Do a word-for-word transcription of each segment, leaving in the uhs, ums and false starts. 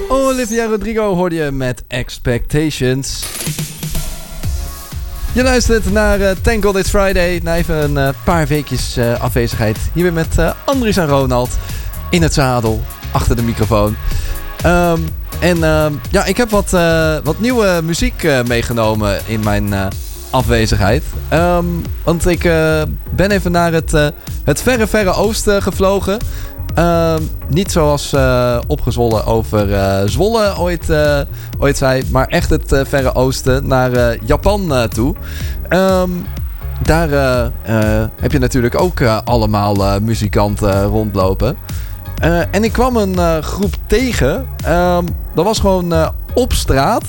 Olivia Rodrigo hoorde je met Expectations. Je luistert naar uh, Thank God It's Friday. Na even een uh, paar weekjes uh, afwezigheid. Hier weer met uh, Andries en Ronald. In het zadel. Achter de microfoon. Um, en uh, ja, ik heb wat, uh, wat nieuwe muziek uh, meegenomen in mijn uh, afwezigheid. Um, want ik uh, ben even naar het, uh, het verre, verre oosten gevlogen. Uh, niet zoals uh, opgezwollen over uh, Zwolle ooit, uh, ooit zei, maar echt het uh, verre oosten naar uh, Japan uh, toe. Um, daar uh, uh, heb je natuurlijk ook uh, allemaal uh, muzikanten rondlopen. Uh, en ik kwam een uh, groep tegen. Um, dat was gewoon uh, op straat.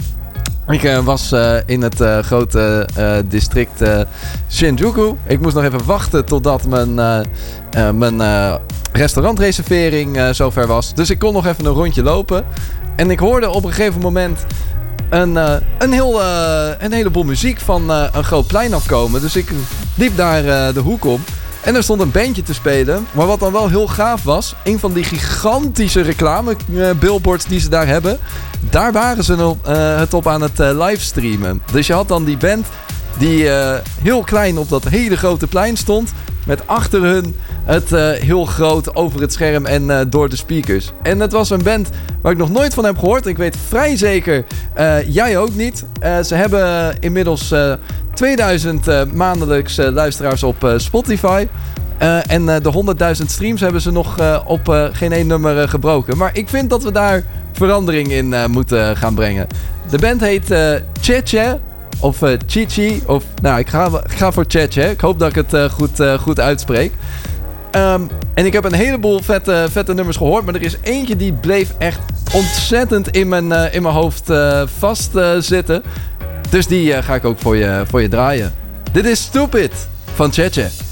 Ik uh, was uh, in het uh, grote uh, district uh, Shinjuku. Ik moest nog even wachten totdat mijn, uh, uh, mijn uh, restaurantreservering uh, zover was. Dus ik kon nog even een rondje lopen. En ik hoorde op een gegeven moment een, uh, een, heel, uh, een heleboel muziek van uh, een groot plein afkomen. Dus ik liep daar uh, de hoek om. En er stond een bandje te spelen. Maar wat dan wel heel gaaf was, een van die gigantische reclame uh, billboards die ze daar hebben, daar waren ze op, uh, het op aan het uh, livestreamen. Dus je had dan die band die uh, heel klein op dat hele grote plein stond, met achter hun het uh, heel groot over het scherm en uh, door de speakers. En het was een band waar ik nog nooit van heb gehoord. Ik weet vrij zeker, uh, jij ook niet. Uh, ze hebben inmiddels uh, tweeduizend uh, maandelijks uh, luisteraars op uh, Spotify. Uh, en uh, de honderdduizend streams hebben ze nog uh, op uh, geen één nummer uh, gebroken. Maar ik vind dat we daar verandering in uh, moeten gaan brengen. De band heet uh, Cheche. Of uh, Chichi. Of, nou, ik ga, ik ga voor Cheche. Ik hoop dat ik het uh, goed, uh, goed uitspreek. Um, en ik heb een heleboel vette, vette nummers gehoord. Maar er is eentje die bleef echt ontzettend in mijn, uh, in mijn hoofd uh, vast uh, zitten. Dus die uh, ga ik ook voor je, voor je draaien. Dit is Stupid van Cheche.